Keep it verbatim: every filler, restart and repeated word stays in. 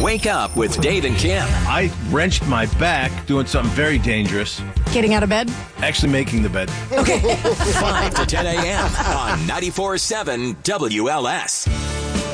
Wake Up with Dave and Kim. I wrenched my back doing something very dangerous. Getting out of bed? Actually making the bed. Okay. five to ten a.m. on ninety-four point seven W L S.